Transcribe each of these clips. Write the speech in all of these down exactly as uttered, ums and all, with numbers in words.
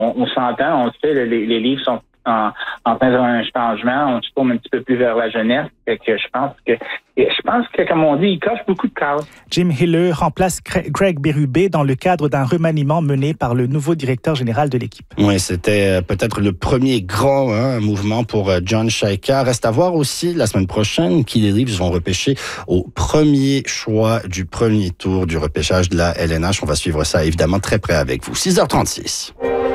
on, on s'entend, on le sait, les, les livres sont en, en train d'un changement, on se tourne un petit peu plus vers la jeunesse. Fait que je pense que, je pense que, comme on dit, il coche beaucoup de cases. Jim Hiller remplace Craig Berube dans le cadre d'un remaniement mené par le nouveau directeur général de l'équipe. Oui, c'était peut-être le premier grand hein, mouvement pour John Chayka. Reste à voir aussi la semaine prochaine qui les Leafs vont repêcher au premier choix du premier tour du repêchage de la L N H. On va suivre ça évidemment très près avec vous. six heures trente-six.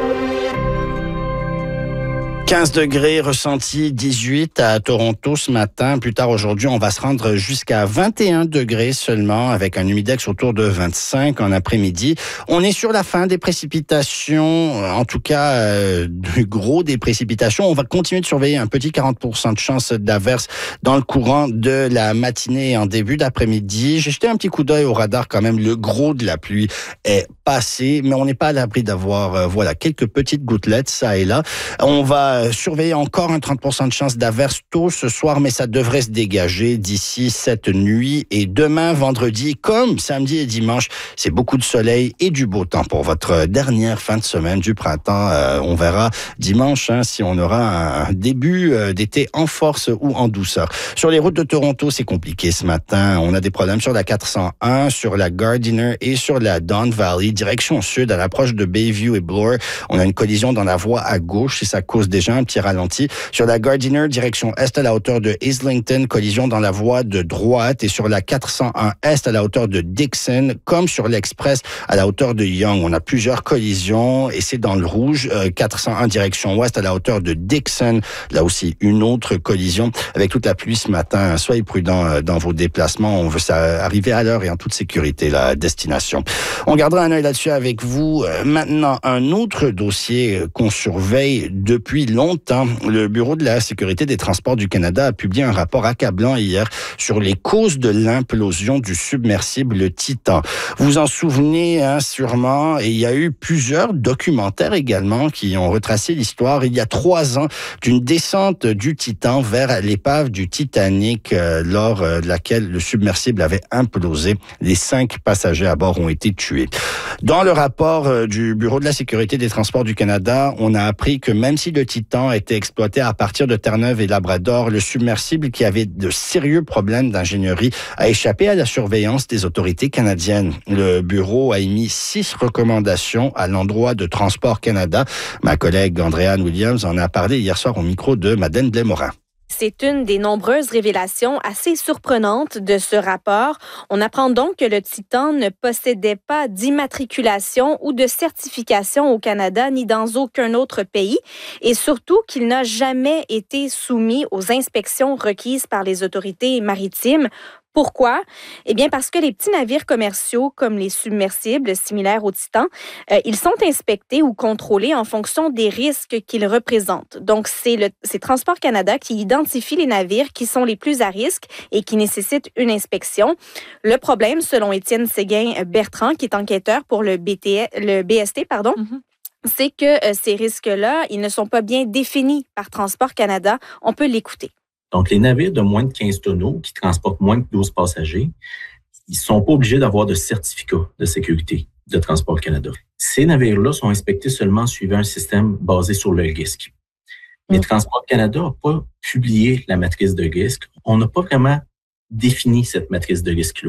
quinze degrés ressentis, dix-huit à Toronto ce matin. Plus tard aujourd'hui, on va se rendre jusqu'à vingt et un degrés seulement avec un humidex autour de vingt-cinq en après-midi. On est sur la fin des précipitations, en tout cas euh, du gros des précipitations. On va continuer de surveiller un petit quarante pour cent de chance d'averse dans le courant de la matinée et en début d'après-midi. J'ai jeté un petit coup d'œil au radar quand même. Le gros de la pluie est passé, mais on n'est pas à l'abri d'avoir euh, voilà quelques petites gouttelettes ça et là. On va surveiller encore un trente pour cent de chance d'averse tôt ce soir, mais ça devrait se dégager d'ici cette nuit. Et demain, vendredi, comme samedi et dimanche, c'est beaucoup de soleil et du beau temps pour votre dernière fin de semaine du printemps. Euh, on verra dimanche hein, si on aura un début d'été en force ou en douceur. Sur les routes de Toronto, c'est compliqué ce matin. On a des problèmes sur la quatre cent un, sur la Gardiner et sur la Don Valley, direction sud, à l'approche de Bayview et Bloor. On a une collision dans la voie à gauche et ça cause déjà un petit ralenti. Sur la Gardiner, direction est à la hauteur de Islington, collision dans la voie de droite. Et sur la quatre cent un est à la hauteur de Dixon, comme sur l'Express à la hauteur de Yonge. On a plusieurs collisions et c'est dans le rouge. Euh, quatre cent un direction ouest à la hauteur de Dixon. Là aussi, une autre collision avec toute la pluie ce matin. Soyez prudents dans vos déplacements. On veut ça arriver à l'heure et en toute sécurité, la destination. On gardera un œil là-dessus avec vous. Euh, maintenant, un autre dossier qu'on surveille depuis longtemps. Le Bureau de la sécurité des transports du Canada a publié un rapport accablant hier sur les causes de l'implosion du submersible Titan. Vous vous en souvenez hein, sûrement, et il y a eu plusieurs documentaires également qui ont retracé l'histoire il y a trois ans d'une descente du Titan vers l'épave du Titanic euh, lors euh, de laquelle le submersible avait implosé. Les cinq passagers à bord ont été tués. Dans le rapport euh, du Bureau de la sécurité des transports du Canada, on a appris que même si le Titan était exploité à partir de Terre-Neuve et Labrador, le submersible qui avait de sérieux problèmes d'ingénierie a échappé à la surveillance des autorités canadiennes. Le bureau a émis six recommandations à l'endroit de Transport Canada. Ma collègue Andréane Williams en a parlé hier soir au micro de Madeleine Blais-Morin. C'est une des nombreuses révélations assez surprenantes de ce rapport. On apprend donc que le Titan ne possédait pas d'immatriculation ou de certification au Canada ni dans aucun autre pays et surtout qu'il n'a jamais été soumis aux inspections requises par les autorités maritimes. Pourquoi? Eh bien, parce que les petits navires commerciaux, comme les submersibles similaires au Titan, euh, ils sont inspectés ou contrôlés en fonction des risques qu'ils représentent. Donc, c'est le c'est Transport Canada qui identifie les navires qui sont les plus à risque et qui nécessitent une inspection. Le problème, selon Étienne Séguin-Bertrand, qui est enquêteur pour le, B T S, le B S T, pardon, mm-hmm. c'est que euh, ces risques-là, ils ne sont pas bien définis par Transport Canada. On peut l'écouter. Donc, les navires de moins de quinze tonneaux qui transportent moins que douze passagers, ils ne sont pas obligés d'avoir de certificat de sécurité de Transport Canada. Ces navires-là sont inspectés seulement suivant un système basé sur le risque. Mais mmh. Transport Canada n'a pas publié la matrice de risque. On n'a pas vraiment défini cette matrice de risque-là.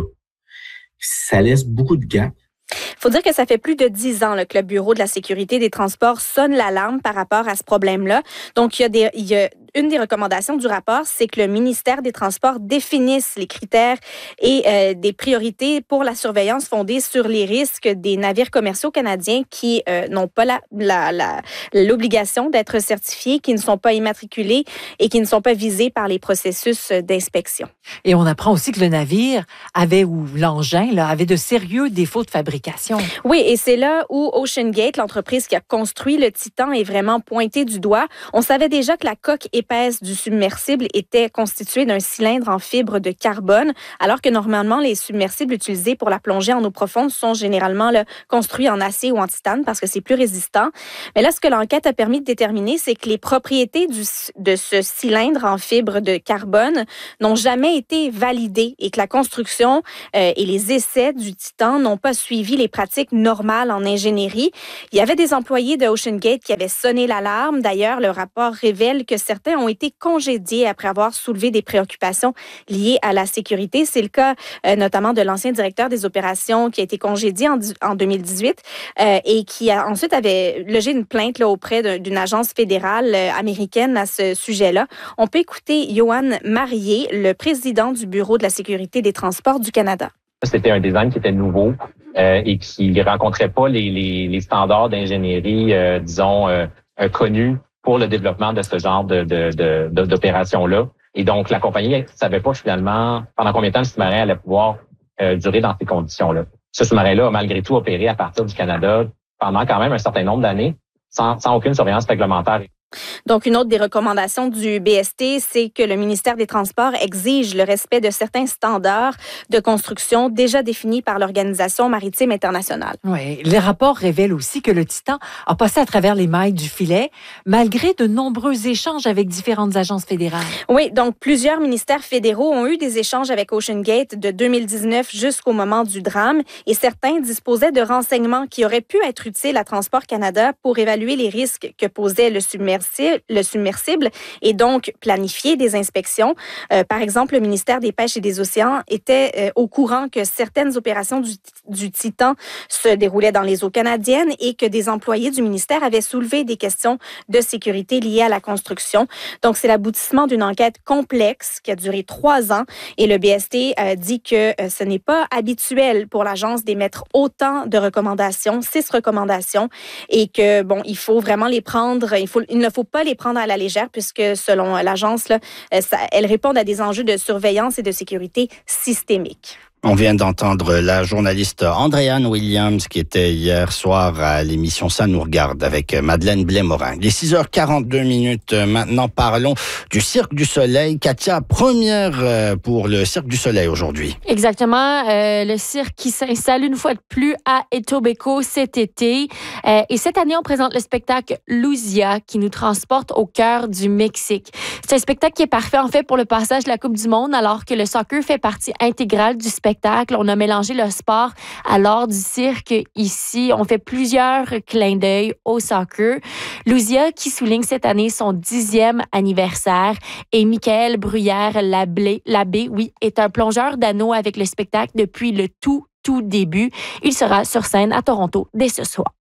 Ça laisse beaucoup de gaps. Il faut dire que ça fait plus de dix ans là, que le Bureau de la sécurité des transports sonne l'alarme par rapport à ce problème-là. Donc, il y a des, il y a une des recommandations du rapport, c'est que le ministère des Transports définisse les critères et euh, des priorités pour la surveillance fondée sur les risques des navires commerciaux canadiens qui euh, n'ont pas la, la, la, l'obligation d'être certifiés, qui ne sont pas immatriculés et qui ne sont pas visés par les processus d'inspection. Et on apprend aussi que le navire avait, ou l'engin, là, avait de sérieux défauts de fabrication. Oui, et c'est là où OceanGate, l'entreprise qui a construit le Titan, est vraiment pointée du doigt. On savait déjà que la coque épaisse du submersible était constituée d'un cylindre en fibre de carbone, alors que normalement, les submersibles utilisés pour la plongée en eau profonde sont généralement là, construits en acier ou en titane parce que c'est plus résistant. Mais là, ce que l'enquête a permis de déterminer, c'est que les propriétés du, de ce cylindre en fibre de carbone n'ont jamais été validées et que la construction euh, et les essais du Titan n'ont pas suivi les pratiques normales en ingénierie. Il y avait des employés de OceanGate qui avaient sonné l'alarme. D'ailleurs, le rapport révèle que certains ont été congédiés après avoir soulevé des préoccupations liées à la sécurité. C'est le cas euh, notamment de l'ancien directeur des opérations qui a été congédié en, en deux mille dix-huit euh, et qui a ensuite avait logé une plainte là, auprès d'une agence fédérale euh, américaine à ce sujet-là. On peut écouter Johan Marier, le président du Bureau de la sécurité des transports du Canada. C'était un design qui était nouveau euh, et qui ne rencontrait pas les, les, les standards d'ingénierie, euh, disons, euh, euh, connus pour le développement de ce genre de, de, de, de, d'opération-là. Et donc, la compagnie ne savait pas finalement pendant combien de temps le sous-marin allait pouvoir euh, durer dans ces conditions-là. Ce sous-marin-là a malgré tout opéré à partir du Canada pendant quand même un certain nombre d'années sans, sans aucune surveillance réglementaire. Donc, une autre des recommandations du B S T, c'est que le ministère des Transports exige le respect de certains standards de construction déjà définis par l'Organisation maritime internationale. Oui, les rapports révèlent aussi que le Titan a passé à travers les mailles du filet, malgré de nombreux échanges avec différentes agences fédérales. Oui, donc plusieurs ministères fédéraux ont eu des échanges avec OceanGate de deux mille dix-neuf jusqu'au moment du drame et certains disposaient de renseignements qui auraient pu être utiles à Transport Canada pour évaluer les risques que posait le submersible le submersible et donc planifier des inspections. Euh, par exemple, le ministère des Pêches et des Océans était euh, au courant que certaines opérations du, du Titan se déroulaient dans les eaux canadiennes et que des employés du ministère avaient soulevé des questions de sécurité liées à la construction. Donc, c'est l'aboutissement d'une enquête complexe qui a duré trois ans et le B S T euh, dit que euh, ce n'est pas habituel pour l'agence d'émettre autant de recommandations, six recommandations, et que, bon, il faut vraiment les prendre, il faut, il ne faut pas les prendre à la légère puisque, selon l'agence, là, ça, elles répondent à des enjeux de surveillance et de sécurité systémiques. On vient d'entendre la journaliste Andréane Williams qui était hier soir à l'émission Ça nous regarde avec Madeleine Blais-Morin. Il est six heures quarante-deux minutes. Maintenant, parlons du Cirque du Soleil. Katia, première pour le Cirque du Soleil aujourd'hui. Exactement. Euh, le cirque qui s'installe une fois de plus à Etobicoke cet été. Euh, et cette année, on présente le spectacle Luzia qui nous transporte au cœur du Mexique. C'est un spectacle qui est parfait, en fait, pour le passage de la Coupe du Monde, alors que le soccer fait partie intégrale du spectacle. On a mélangé le sport à l'art du cirque ici. On fait plusieurs clins d'œil au soccer. Luzia qui souligne cette année son dixième anniversaire et Michael Bruyère-Labbé, oui, est un plongeur d'anneaux avec le spectacle depuis le tout, tout début. Il sera sur scène à Toronto dès ce soir.